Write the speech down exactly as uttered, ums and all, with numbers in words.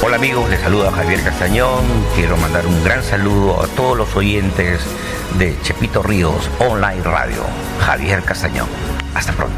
Hola amigos, les saluda Javier Castañón. Quiero mandar un gran saludo a todos los oyentes de Chepito Ríos Online Radio. Javier Castañón. Hasta pronto.